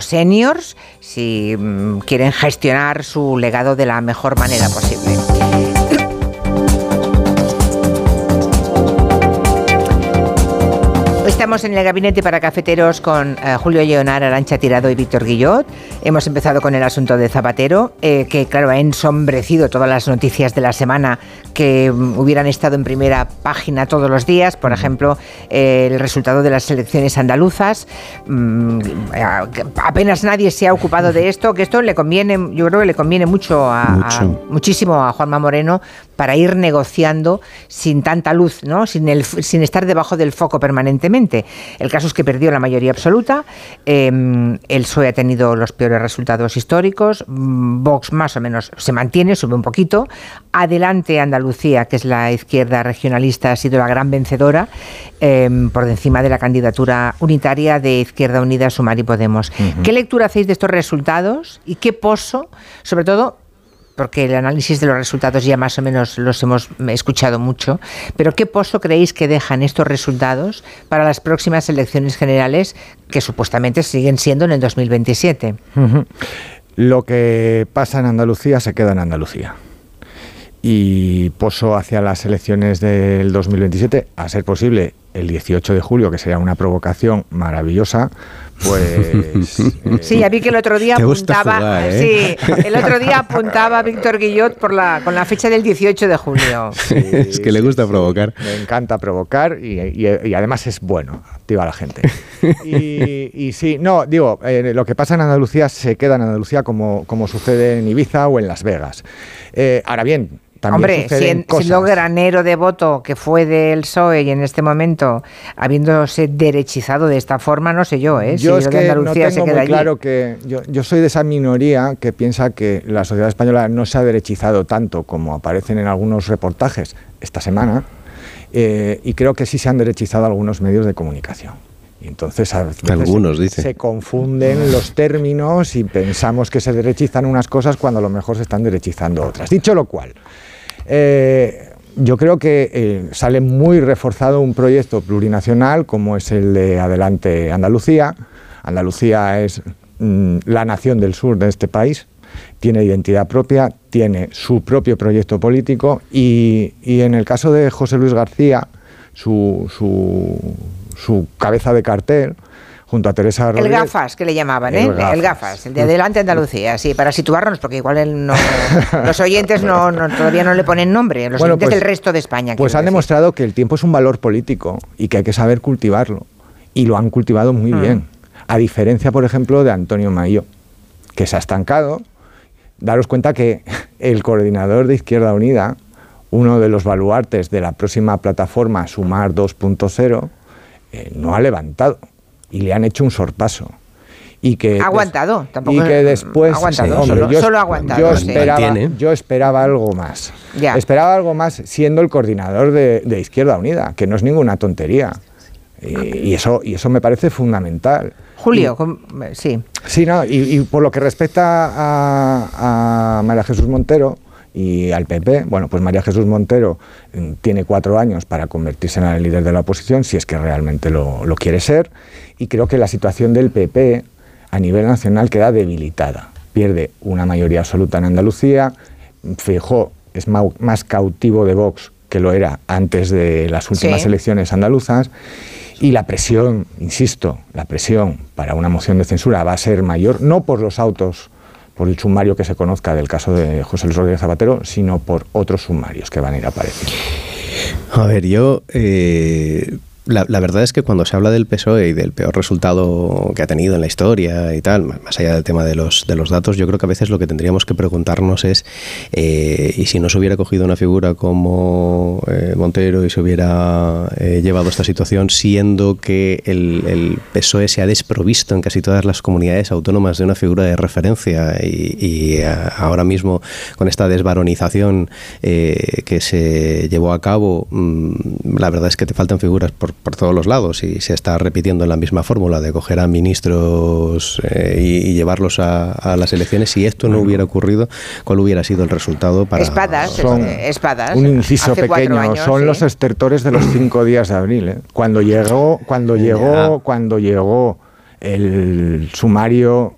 seniors si quieren gestionar su legado de la mejor manera posible. Estamos en el gabinete para cafeteros con Julio Lleonar, Arantxa Tirado y Víctor Guillot. Hemos empezado con el asunto de Zapatero, que claro, ha ensombrecido todas las noticias de la semana que hubieran estado en primera página todos los días. Por ejemplo, el resultado de las elecciones andaluzas. Apenas nadie se ha ocupado de esto, que esto le conviene, yo creo que le conviene muchísimo a Juanma Moreno para ir negociando sin tanta luz, ¿no? Sin estar debajo del foco permanentemente. El caso es que perdió la mayoría absoluta, el PSOE ha tenido los peores resultados históricos, Vox más o menos se mantiene, sube un poquito, adelante Andalucía, que es la izquierda regionalista, ha sido la gran vencedora, por encima de la candidatura unitaria de Izquierda Unida, Sumar y Podemos. Uh-huh. ¿Qué lectura hacéis de estos resultados y qué pozo, sobre todo, porque el análisis de los resultados ya más o menos los hemos escuchado mucho, pero qué pozo creéis que dejan estos resultados para las próximas elecciones generales que supuestamente siguen siendo en el 2027? Uh-huh. Lo que pasa en Andalucía se queda en Andalucía. Y pozo hacia las elecciones del 2027, a ser posible el 18 de julio, que sería una provocación maravillosa, pues... Sí, ya vi que el otro día apuntaba... Jugar, ¿eh? Sí, el otro día apuntaba Víctor Guillot con la fecha del 18 de julio. Sí, es que le gusta provocar. Me encanta provocar y además es bueno, activa a la gente. Y sí, no, digo, lo que pasa en Andalucía se queda en Andalucía como sucede en Ibiza o en Las Vegas. Ahora bien... Hombre, siendo granero de voto que fue del PSOE y en este momento habiéndose derechizado de esta forma, no sé yo, Yo es que no tengo muy claro que... Yo soy de esa minoría que piensa que la sociedad española no se ha derechizado tanto como aparecen en algunos reportajes esta semana, y creo que sí se han derechizado algunos medios de comunicación. Y entonces a veces algunos dicen, se confunden los términos y pensamos que se derechizan unas cosas cuando a lo mejor se están derechizando otras. Dicho lo cual, yo creo que sale muy reforzado un proyecto plurinacional como es el de Adelante Andalucía. Andalucía es la nación del sur de este país, tiene identidad propia, tiene su propio proyecto político y en el caso de José Luis García, su cabeza de cartel, junto a Teresa Rodríguez. El gafas, que le llamaban, ¿eh? El gafas, el de Adelante Andalucía, sí, para situarnos, porque igual los oyentes todavía no le ponen nombre, los oyentes del resto de España. Pues han demostrado que el tiempo es un valor político y que hay que saber cultivarlo, y lo han cultivado muy bien, a diferencia, por ejemplo, de Antonio Maío, que se ha estancado. Daros cuenta que el coordinador de Izquierda Unida, uno de los baluartes de la próxima plataforma Sumar 2.0, no ha levantado y le han hecho un sorpaso. Y que ha aguantado, tampoco. Y que después. Ha aguantado, solo ha aguantado. Yo esperaba algo más. Ya. Esperaba algo más siendo el coordinador de Izquierda Unida, que no es ninguna tontería. Y eso me parece fundamental. Julio, sí. Sí, no, y por lo que respecta a María Jesús Montero y al PP, bueno, pues María Jesús Montero tiene 4 años para convertirse en el líder de la oposición, si es que realmente lo quiere ser, y creo que la situación del PP a nivel nacional queda debilitada. Pierde una mayoría absoluta en Andalucía, Feijóo es más cautivo de Vox que lo era antes de las últimas elecciones andaluzas, y la presión, insisto, la presión para una moción de censura va a ser mayor, no por los autos, por el sumario que se conozca del caso de José Luis Rodríguez Zapatero, sino por otros sumarios que van a ir apareciendo. A ver, yo... La verdad es que cuando se habla del PSOE y del peor resultado que ha tenido en la historia y tal, más allá del tema de los datos, yo creo que a veces lo que tendríamos que preguntarnos es y si no se hubiera cogido una figura como Montero y se hubiera llevado esta situación, siendo que el PSOE se ha desprovisto en casi todas las comunidades autónomas de una figura de referencia y ahora mismo con esta desvaronización que se llevó a cabo, la verdad es que te faltan figuras por todos los lados y se está repitiendo la misma fórmula de coger a ministros y llevarlos a las elecciones. Si esto no hubiera ocurrido, ¿cuál hubiera sido el resultado para...? Espadas. Un inciso pequeño, son los estertores de los 5 días de abril. Cuando llegó el sumario